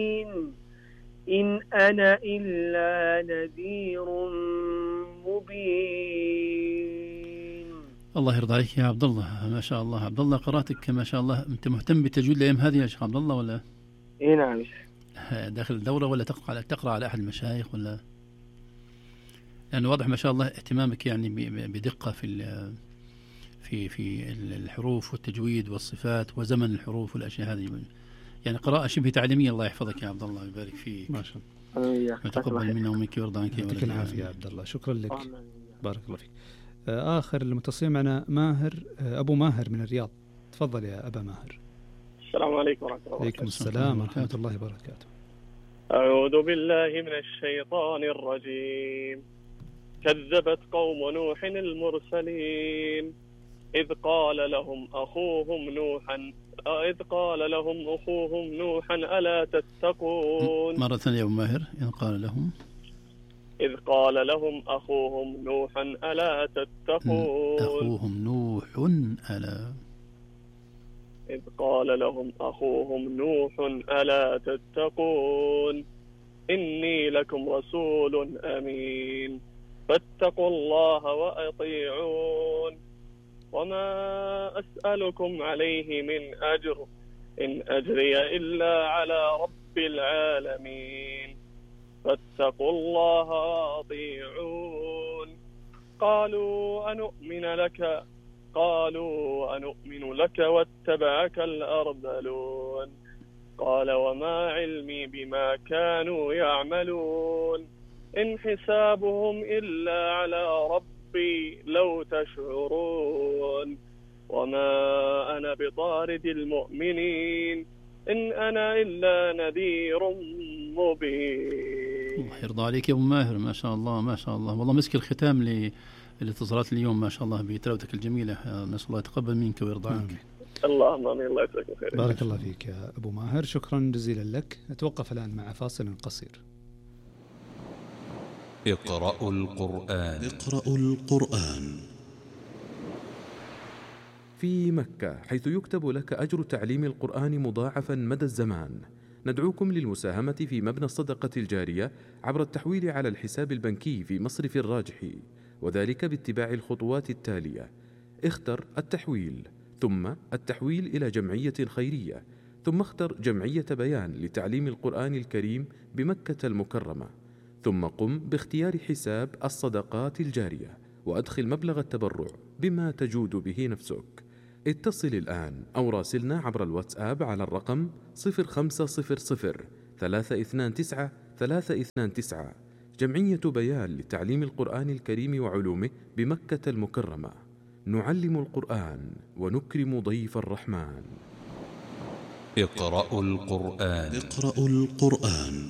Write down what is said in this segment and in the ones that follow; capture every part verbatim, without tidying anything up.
إن أنا إلا نذير مبين. الله يرضى عليك يا عبد الله، ما شاء الله. عبد الله قراءتك ما شاء الله. أنت مهتم بالتجويد الأيام هذه يا شيخ عبد الله ولا؟ إيه نعم. داخل الدورة ولا تقرأ تقرأ على أحد المشايخ ولا؟ لأنه واضح ما شاء الله اهتمامك يعني بدقة في في في الحروف والتجويد والصفات وزمن الحروف والأشياء هذه، يعني قراءة شبه تعليمية. الله يحفظك يا عبد الله ويبارك فيك. ما شاء الله. وتقبل منا ومنك ويرضى عنك. يعطيك العافية يا عبد الله، شكرا لك. بارك الله فيك. آخر المتصلين معنا ماهر، أبو ماهر من الرياض. تفضل يا أبا ماهر. السلام عليكم ورحمة الله وبركاته. عليكم السلام ورحمة الله وبركاته. أعوذ بالله من الشيطان الرجيم. كذبت قوم نوح المرسلين إذ قال لهم أخوهم نوحا إذ قال لهم أخوهم نوحا ألا تتقون. مرة ثانية يا أبو ماهر. إذ قال لهم إذ قال لهم أخوهم نوحا ألا تتقون. أخوهم نوح ألا إذ قال لهم أخوهم نوح ألا تتقون إني لكم رسول أمين فاتقوا الله وأطيعون وما أسألكم عليه من أجر إن أجري إلا على رب العالمين فاتقوا الله وأطيعون. قالوا أنؤمن لك قالوا أنؤمن لك واتبعك الأرذلون قال وما علمي بما كانوا يعملون إن حسابهم إلا على ربي لو تشعرون وما أنا بطارد المؤمنين إن أنا إلا نذير مبين. الله يرضى عليك يا أبو ماهر، ما شاء الله ما شاء الله. والله مسك الختام للاتصالات اليوم ما شاء الله بتلاوتك الجميلة. نسأل الله يتقبل منك ويرضى عنك. اللهم آمين. الله يجزاك خير. بارك الله فيك يا أبو ماهر، شكرا جزيلا لك. نتوقف الآن مع فاصل قصير. اقرأوا القرآن. اقرأوا القرآن. في مكة حيث يكتب لك أجر تعليم القرآن مضاعفا مدى الزمان، ندعوكم للمساهمة في مبنى الصدقة الجارية عبر التحويل على الحساب البنكي في مصرف الراجحي، وذلك باتباع الخطوات التالية: اختر التحويل، ثم التحويل إلى جمعية خيرية، ثم اختر جمعية بيان لتعليم القرآن الكريم بمكة المكرمة، ثم قم باختيار حساب الصدقات الجارية وأدخل مبلغ التبرع بما تجود به نفسك. اتصل الآن أو راسلنا عبر الواتساب على الرقم صفر خمسة صفر صفر ثلاثة اثنان تسعة ثلاثة اثنان تسعة. جمعية بيان لتعليم القرآن الكريم وعلومه بمكة المكرمة. نعلم القرآن ونكرم ضيف الرحمن. اقرأوا القرآن. اقرأوا القرآن.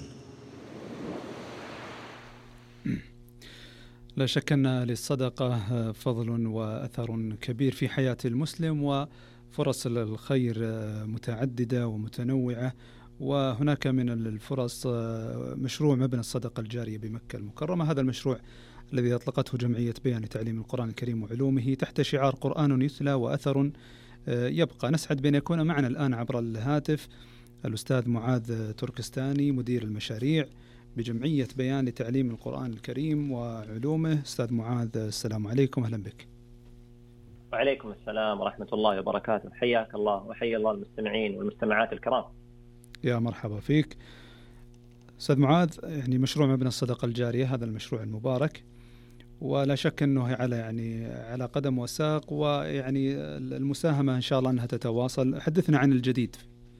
لا شك أن للصدقة فضل وأثر كبير في حياة المسلم، وفرص الخير متعددة ومتنوعة. وهناك من الفرص مشروع مبنى الصدقة الجارية بمكة المكرمة. هذا المشروع الذي أطلقته جمعية بيان لتعليم القرآن الكريم وعلومه تحت شعار قرآن يتلى وأثر يبقى. نسعد بأن يكون معنا الآن عبر الهاتف الأستاذ معاذ تركستاني مدير المشاريع بجمعية بيان لتعليم القرآن الكريم وعلومه. أستاذ معاذ، السلام عليكم، أهلا بك. وعليكم السلام ورحمة الله وبركاته. حياك الله وحيا الله المستمعين والمستمعات الكرام. يا مرحبا فيك أستاذ معاذ. يعني مشروع مبنى الصدقة الجارية هذا المشروع المبارك، ولا شك أنه على يعني على قدم وساق، ويعني المساهمة إن شاء الله أنها تتواصل. حدثنا عن الجديد.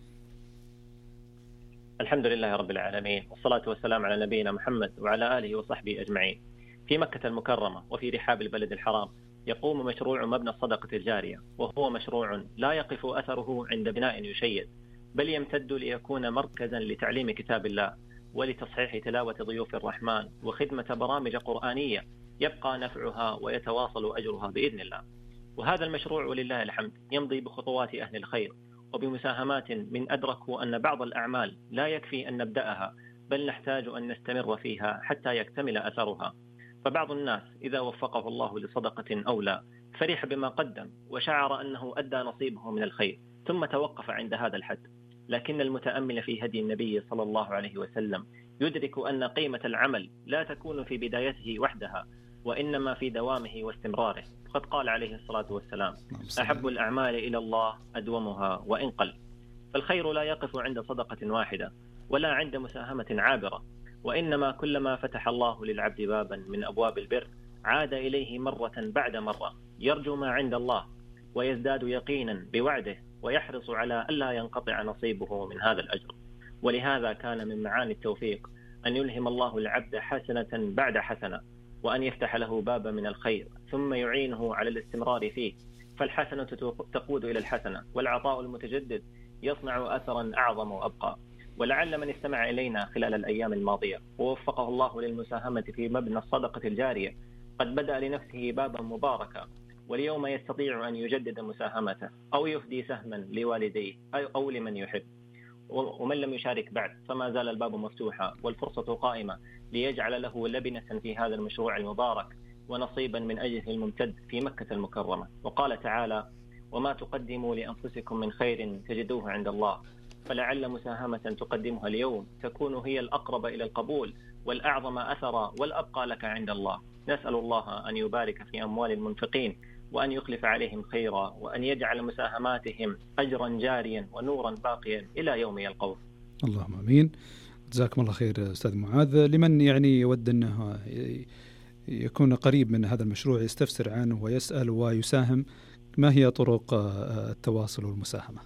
الحمد لله رب العالمين، والصلاة والسلام على نبينا محمد وعلى آله وصحبه أجمعين. في مكة المكرمة وفي رحاب البلد الحرام يقوم مشروع مبنى الصدقة الجارية، وهو مشروع لا يقف أثره عند بناء يشيد، بل يمتد ليكون مركزا لتعليم كتاب الله ولتصحيح تلاوة ضيوف الرحمن وخدمة برامج قرآنية يبقى نفعها ويتواصل أجرها بإذن الله. وهذا المشروع ولله الحمد يمضي بخطوات أهل الخير وبمساهمات من أدركوا أن بعض الأعمال لا يكفي أن نبدأها، بل نحتاج أن نستمر فيها حتى يكتمل أثرها. فبعض الناس إذا وفقه الله لصدقة أو لا فرح بما قدم وشعر أنه أدى نصيبه من الخير، ثم توقف عند هذا الحد. لكن المتأمل في هدي النبي صلى الله عليه وسلم يدرك أن قيمة العمل لا تكون في بدايته وحدها، وإنما في دوامه واستمراره. قد قال عليه الصلاة والسلام: أحب الأعمال إلى الله أدومها وإن قل. فالخير لا يقف عند صدقة واحدة ولا عند مساهمة عابرة، وإنما كلما فتح الله للعبد بابا من أبواب البر عاد إليه مرة بعد مرة، يرجو ما عند الله ويزداد يقينا بوعده، ويحرص على ألا ينقطع نصيبه من هذا الأجر. ولهذا كان من معاني التوفيق أن يلهم الله العبد حسنة بعد حسنة، وأن يفتح له بابا من الخير ثم يعينه على الاستمرار فيه، فالحسنة تقود إلى الحسنة، والعطاء المتجدد يصنع أثرا أعظم وأبقى. ولعل من استمع إلينا خلال الأيام الماضية ووفقه الله للمساهمة في مبنى الصدقة الجارية قد بدأ لنفسه بابا مباركا، واليوم يستطيع أن يجدد مساهمته أو يفدي سهما لوالديه أو لمن يحب. ومن لم يشارك بعد فما زال الباب مفتوحا والفرصة قائمة ليجعل له لبنة في هذا المشروع المبارك ونصيبا من أجره الممتد في مكة المكرمة. وقال تعالى: وما تقدموا لأنفسكم من خير تجدوه عند الله. فلعل مساهمة تقدمها اليوم تكون هي الأقرب إلى القبول والأعظم أثرا والأبقى لك عند الله. نسأل الله أن يبارك في أموال المنفقين، وأن يخلف عليهم خيرا، وأن يجعل مساهماتهم أجرا جاريا ونورا باقيا إلى يوم يلقوه. اللهم آمين. جزاكم الله خير أستاذ معاذ. لمن يعني يود أنه يكون قريب من هذا المشروع يستفسر عنه ويسأل ويساهم، ما هي طرق التواصل والمساهمة؟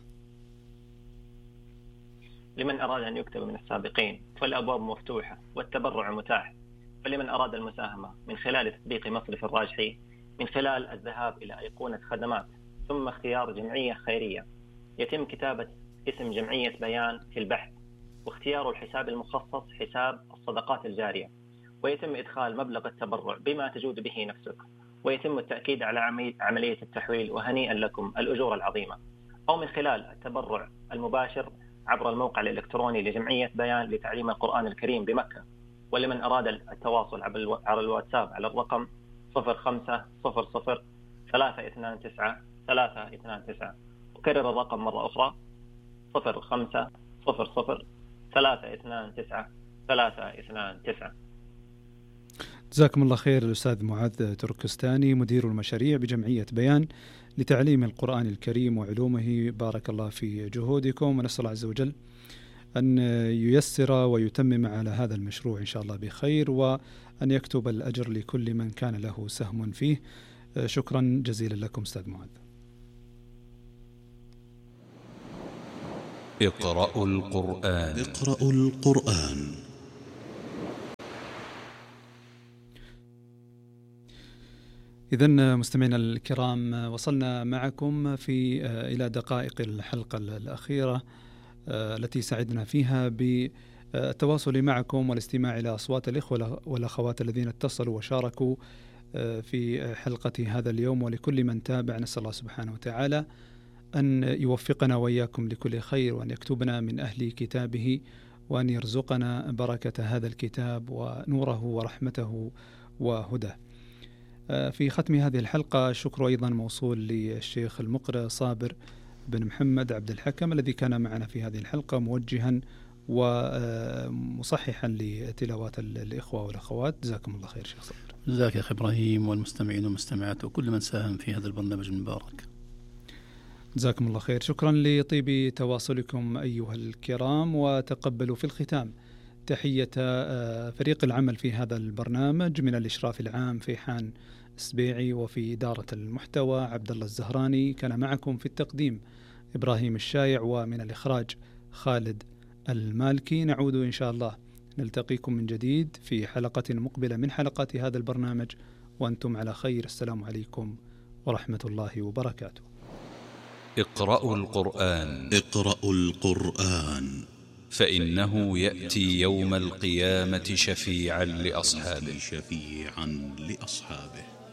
لمن أراد أن يكتب من السابقين فالأبواب مفتوحة والتبرع متاح. فلمن أراد المساهمة من خلال تطبيق مصرف الراجحي من خلال الذهاب إلى أيقونة خدمات ثم اختيار جمعية خيرية، يتم كتابة اسم جمعية بيان في البحث واختيار الحساب المخصص حساب الصدقات الجارية، ويتم إدخال مبلغ التبرع بما تجود به نفسك، ويتم التأكيد على عملية التحويل، وهنيئا لكم الأجور العظيمة. أو من خلال التبرع المباشر عبر الموقع الإلكتروني لجمعية بيان لتعليم القرآن الكريم بمكة. ولمن أراد التواصل على الواتساب على الرقم صفر خمسة صفر صفر ثلاثة اثنان تسعة ثلاثة اثنان تسعة. أكرر الرقم مرة أخرى: صفر خمسة صفر صفر ثلاثة اثنان تسعة ثلاثة اثنان تسعة. جزاكم الله خير الأستاذ معاذ تركستاني، مدير المشاريع بجمعية بيان لتعليم القرآن الكريم وعلومه. بارك الله في جهودكم، ونسأل الله عز وجل أن ييسر ويتمم على هذا المشروع إن شاء الله بخير، وأن يكتب الأجر لكل من كان له سهم فيه. شكرا جزيلا لكم أستاذ معاذ. اقرأوا القرآن. اقرأوا القرآن. إذن مستمعينا الكرام، وصلنا معكم في إلى دقائق الحلقة الأخيرة التي سعدنا فيها بالتواصل معكم والاستماع إلى أصوات الإخوة والأخوات الذين اتصلوا وشاركوا في حلقة هذا اليوم. ولكل من تابع نسأل الله سبحانه وتعالى أن يوفقنا وإياكم لكل خير، وأن يكتبنا من أهل كتابه، وأن يرزقنا بركة هذا الكتاب ونوره ورحمته وهداه. في ختم هذه الحلقة شكر أيضا موصول للشيخ المقرئ صابر بن محمد عبد الحكم الذي كان معنا في هذه الحلقة موجها ومصححا لتلاوات الإخوة والأخوات. جزاكم الله خير شيخ صابر. جزاك يا أخي إبراهيم، والمستمعين والمستمعات وكل من ساهم في هذا البرنامج المبارك. جزاكم الله خير. شكرا لطيب تواصلكم أيها الكرام، وتقبلوا في الختام تحية فريق العمل في هذا البرنامج من الإشراف العام فيحان السبيعي، وفي إدارة المحتوى عبد الله الزهراني، كان معكم في التقديم إبراهيم الشايع، ومن الإخراج خالد المالكي. نعود إن شاء الله نلتقيكم من جديد في حلقة مقبلة من حلقات هذا البرنامج وأنتم على خير. السلام عليكم ورحمة الله وبركاته. اقرأوا القرآن. اقرأوا القرآن فإنه يأتي يوم القيامة شفيعا لأصحابه. شفيعا لأصحابه.